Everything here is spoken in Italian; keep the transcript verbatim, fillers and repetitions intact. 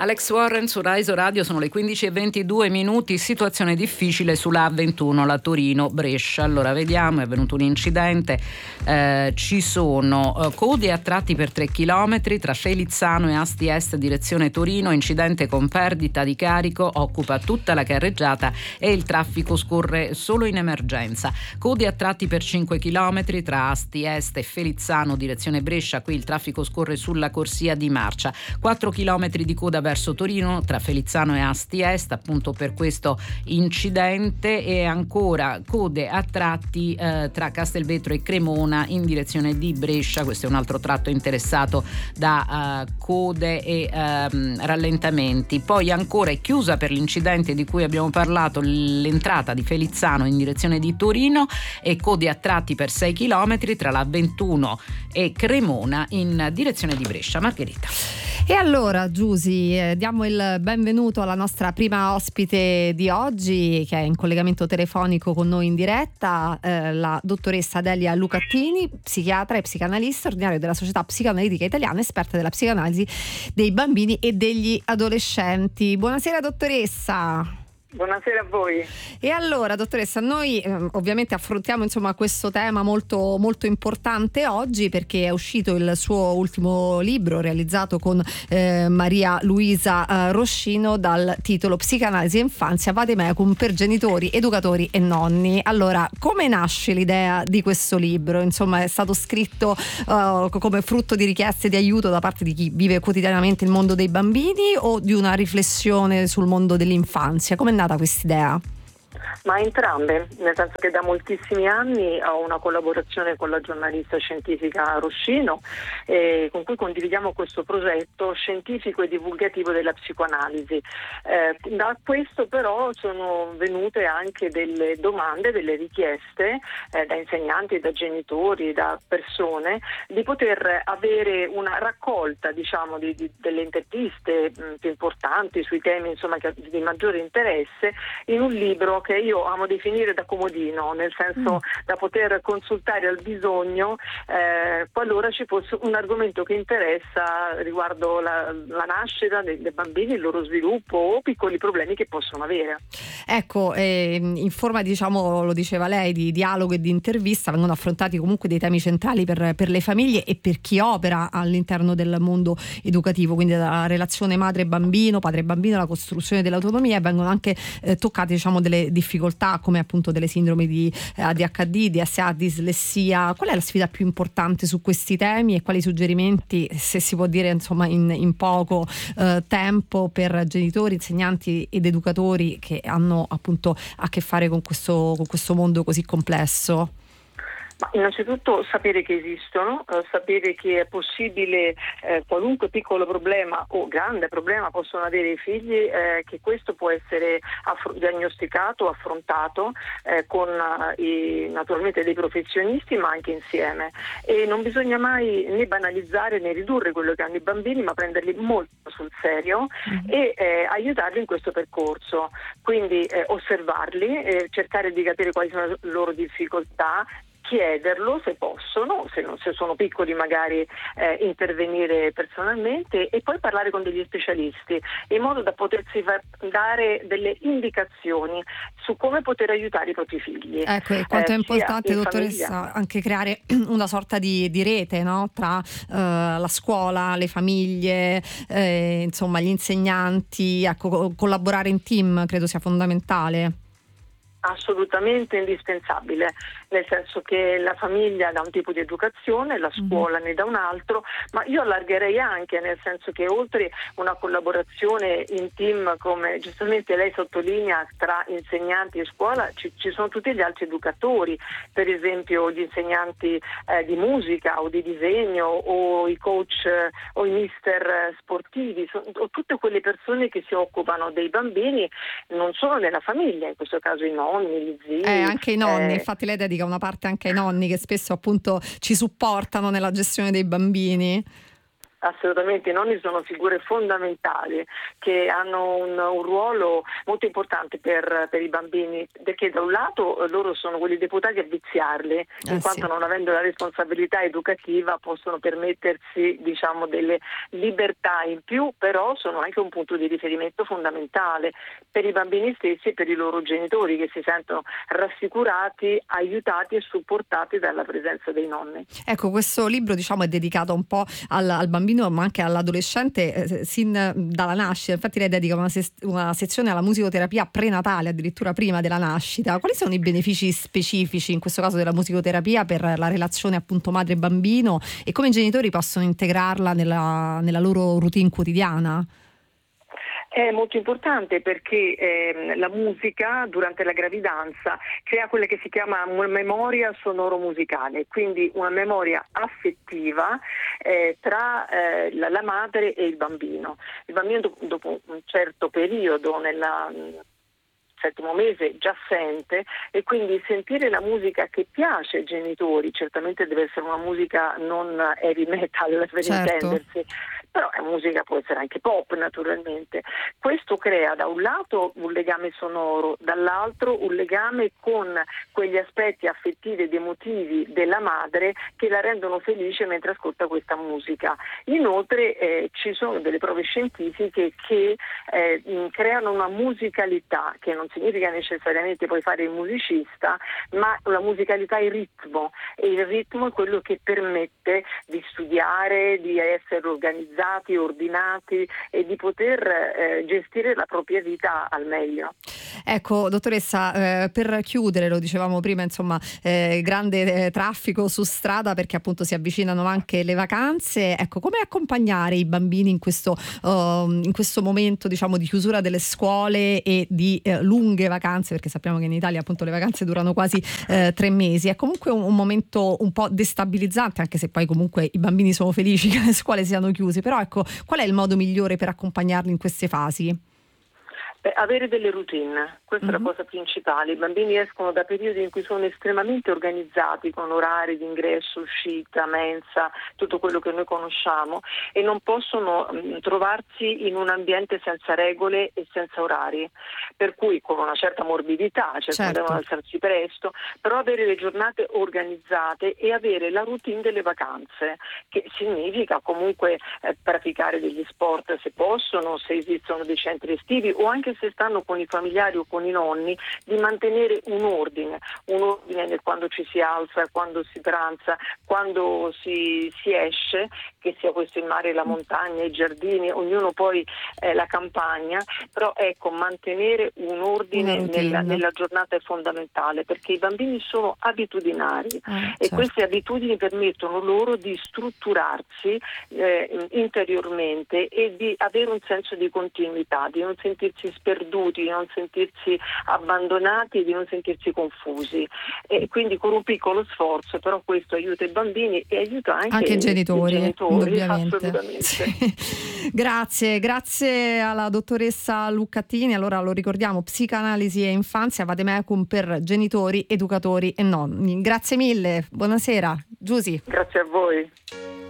Alex Warren su Rai Radio, sono le quindici e ventidue minuti, situazione difficile sulla A ventuno, la Torino-Brescia. Allora vediamo, è avvenuto un incidente, eh, ci sono eh, code a tratti per tre chilometri tra Felizzano e Asti Est direzione Torino, incidente con perdita di carico, occupa tutta la carreggiata e il traffico scorre solo in emergenza. Code a tratti per cinque chilometri tra Asti Est e Felizzano direzione Brescia, qui il traffico scorre sulla corsia di marcia. quattro chilometri di coda verso Torino tra Felizzano e Asti Est, appunto per questo incidente, e ancora code a tratti eh, tra Castelvetro e Cremona in direzione di Brescia. Questo è un altro tratto interessato da uh, code e uh, rallentamenti. Poi ancora è chiusa per l'incidente di cui abbiamo parlato l'entrata di Felizzano in direzione di Torino e code a tratti per sei chilometri tra la ventuno e Cremona in direzione di Brescia. Margherita. E allora Giusy, eh, diamo il benvenuto alla nostra prima ospite di oggi, che è in collegamento telefonico con noi in diretta, eh, la dottoressa Delia Lucattini, psichiatra e psicanalista, ordinario della Società Psicoanalitica Italiana, esperta della psicanalisi dei bambini e degli adolescenti. Buonasera dottoressa. Buonasera a voi. E allora dottoressa, noi eh, ovviamente affrontiamo insomma questo tema molto molto importante oggi, perché è uscito il suo ultimo libro realizzato con eh, Maria Luisa eh, Roscino dal titolo Psicanalisi e infanzia vademecum per genitori, educatori e nonni. Allora, come nasce l'idea di questo libro? Insomma, è stato scritto uh, come frutto di richieste di aiuto da parte di chi vive quotidianamente il mondo dei bambini o di una riflessione sul mondo dell'infanzia? Come è nata quest'idea? Ma entrambe, nel senso che da moltissimi anni ho una collaborazione con la giornalista scientifica Roscino, eh, con cui condividiamo questo progetto scientifico e divulgativo della psicoanalisi. Eh, da questo però sono venute anche delle domande, delle richieste eh, da insegnanti, da genitori, da persone, di poter avere una raccolta, diciamo, di, di, delle interviste mh, più importanti sui temi, insomma, che, di maggiore interesse, in un libro che io amo definire da comodino, nel senso mm. da poter consultare al bisogno eh, qualora ci fosse un argomento che interessa riguardo la, la nascita dei, dei bambini, il loro sviluppo o piccoli problemi che possono avere. Ecco, eh, in forma, diciamo, lo diceva lei, di dialogo e di intervista vengono affrontati comunque dei temi centrali per, per le famiglie e per chi opera all'interno del mondo educativo, quindi dalla relazione madre-bambino, padre-bambino, la costruzione dell'autonomia, e vengono anche eh, toccate, diciamo, delle difficoltà come appunto delle sindromi di eh, A D H D, D S A, dislessia. Qual è la sfida più importante su questi temi e quali suggerimenti, se si può dire insomma in, in poco eh, tempo, per genitori, insegnanti ed educatori che hanno appunto a che fare con questo, con questo mondo così complesso? Ma innanzitutto sapere che esistono, eh, sapere che è possibile eh, qualunque piccolo problema o grande problema possono avere i figli, eh, che questo può essere affr- diagnosticato, affrontato eh, con eh, i, naturalmente dei professionisti, ma anche insieme. E non bisogna mai né banalizzare né ridurre quello che hanno i bambini, ma prenderli molto sul serio mm-hmm. e eh, aiutarli in questo percorso. Quindi eh, osservarli, eh, cercare di capire quali sono le loro difficoltà, chiederlo se possono, se, non, se sono piccoli magari eh, intervenire personalmente, e poi parlare con degli specialisti in modo da potersi far dare delle indicazioni su come poter aiutare i propri figli. Ecco, e quanto eh, è importante, in dottoressa, famiglia. anche creare una sorta di, di rete, no? Tra eh, la scuola, le famiglie, eh, insomma gli insegnanti, ecco, collaborare in team credo sia fondamentale. Assolutamente indispensabile, nel senso che la famiglia dà un tipo di educazione, la scuola mm-hmm. ne dà un altro, ma io allargherei anche, nel senso che oltre una collaborazione in team, come giustamente lei sottolinea, tra insegnanti e scuola, ci, ci sono tutti gli altri educatori, per esempio gli insegnanti eh, di musica o di disegno, o i coach eh, o i mister sportivi, so, o tutte quelle persone che si occupano dei bambini, non solo nella famiglia, in questo caso i nonni, gli zii. Eh, anche i nonni, eh, infatti lei dedica una parte anche ai nonni che spesso appunto ci supportano nella gestione dei bambini. Assolutamente, i nonni sono figure fondamentali che hanno un, un ruolo molto importante per, per i bambini, perché da un lato loro sono quelli deputati a viziarli, eh in quanto sì. non avendo la responsabilità educativa possono permettersi, diciamo, delle libertà in più, però sono anche un punto di riferimento fondamentale per i bambini stessi e per i loro genitori, che si sentono rassicurati, aiutati e supportati dalla presenza dei nonni. Ecco, questo libro, diciamo, è dedicato un po' al, al bambino ma anche all'adolescente eh, sin dalla nascita. Infatti lei dedica una, se- una sezione alla musicoterapia prenatale, addirittura prima della nascita. Quali sono i benefici specifici in questo caso della musicoterapia per la relazione appunto madre-bambino e come i genitori possono integrarla nella, nella loro routine quotidiana? È molto importante perché eh, la musica durante la gravidanza crea quella che si chiama una memoria sonoro-musicale, quindi una memoria affettiva eh, tra eh, la, la madre e il bambino. Il bambino dopo, dopo un certo periodo nella settimo mese già sente, e quindi sentire la musica che piace ai genitori, certamente deve essere una musica non heavy metal per Certo. intendersi, però la musica può essere anche pop naturalmente. Questo crea da un lato un legame sonoro, dall'altro un legame con quegli aspetti affettivi ed emotivi della madre che la rendono felice mentre ascolta questa musica. Inoltre eh, ci sono delle prove scientifiche che eh, creano una musicalità che non significa necessariamente poi fare il musicista, ma la musicalità è il ritmo, e il ritmo è quello che permette di studiare, di essere organizzati, ordinati e di poter eh, gestire la propria vita al meglio. Ecco, dottoressa, eh, per chiudere, lo dicevamo prima, insomma, eh, grande eh, traffico su strada perché appunto si avvicinano anche le vacanze. Ecco, come accompagnare i bambini in questo, uh, in questo momento, diciamo, di chiusura delle scuole e di eh, lunghe vacanze, perché sappiamo che in Italia appunto le vacanze durano quasi eh, tre mesi. È comunque un, un momento un po' destabilizzante, anche se poi comunque i bambini sono felici che le scuole siano chiuse, però ecco, qual è il modo migliore per accompagnarli in queste fasi? Beh, avere delle routine, questa mm-hmm. è la cosa principale. I bambini escono da periodi in cui sono estremamente organizzati, con orari di ingresso, uscita, mensa, tutto quello che noi conosciamo, e non possono mh, trovarsi in un ambiente senza regole e senza orari, per cui con una certa morbidità, cioè certo. devono alzarsi presto, però avere le giornate organizzate e avere la routine delle vacanze, che significa comunque eh, praticare degli sport se possono, se esistono dei centri estivi, o anche se stanno con i familiari o con i nonni, di mantenere un ordine, un ordine nel quando ci si alza, quando si pranza, quando si, si esce, che sia questo il mare, la montagna, i giardini, ognuno poi eh, la campagna, però ecco, mantenere un ordine nella, nella giornata è fondamentale, perché i bambini sono abitudinari ah, e certo. queste abitudini permettono loro di strutturarsi eh, interiormente e di avere un senso di continuità, di non sentirsi sperduti, di non sentirsi abbandonati e di non sentirsi confusi, e quindi con un piccolo sforzo, però questo aiuta i bambini e aiuta anche, anche i genitori, i genitori indubbiamente. Sì. Grazie, grazie alla dottoressa Luccattini. Allora lo ricordiamo, psicanalisi e infanzia, vademecum per genitori, educatori e nonni. Grazie mille, buonasera Giusy. Grazie a voi.